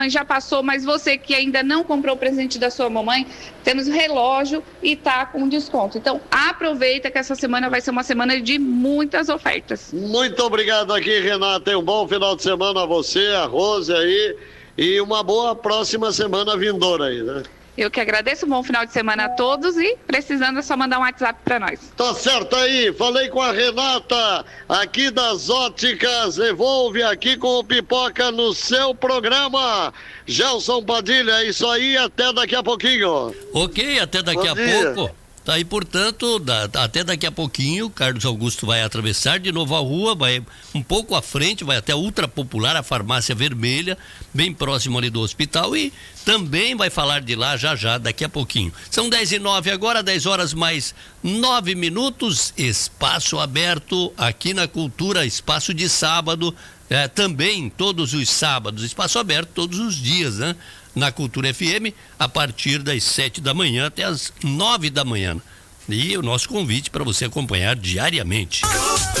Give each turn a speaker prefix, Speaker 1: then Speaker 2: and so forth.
Speaker 1: já passou, mas você que ainda não comprou o presente da sua mamãe, temos relógio e tá com desconto. Então, aproveita que essa semana vai ser uma semana de muitas ofertas.
Speaker 2: Muito obrigado aqui, Renata. Um bom final de semana a você, a Rose aí, e uma boa próxima semana vindoura aí, né?
Speaker 1: Eu que agradeço, um bom final de semana a todos e precisando é só mandar um WhatsApp para nós.
Speaker 2: Tá certo aí, falei com a Renata aqui das Óticas Evolve, aqui com o Pipoca no seu programa. Gelson Padilha, é isso aí, até daqui a pouquinho.
Speaker 3: Ok, até daqui a pouco. Tá aí, portanto, até daqui a pouquinho, Carlos Augusto vai atravessar de novo a rua, vai um pouco à frente, vai até a Ultra Popular, a Farmácia Vermelha, bem próximo ali do hospital, e também vai falar de lá já, daqui a pouquinho. São 10h09 agora, 10 horas mais 9 minutos, espaço aberto aqui na Cultura, espaço de sábado, também todos os sábados, espaço aberto todos os dias, né? Na Cultura FM, a partir das 7 da manhã até as 9 da manhã. E o nosso convite para você acompanhar diariamente.